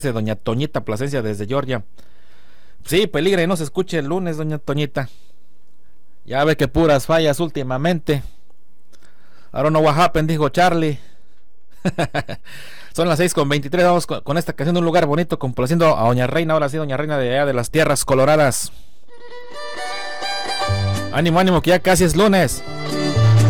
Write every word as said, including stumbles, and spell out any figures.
Dice doña Toñita Plasencia desde Georgia. Sí, peligra y no se escuche el lunes, doña Toñita. Ya ve que puras fallas últimamente. I don't know what happened, dijo Charlie. Son las seis con veintitrés. Vamos con, con esta canción de un lugar bonito, complaciendo a doña Reina. Ahora sí, doña Reina de allá de las tierras coloradas. Ánimo, ánimo, que ya casi es lunes.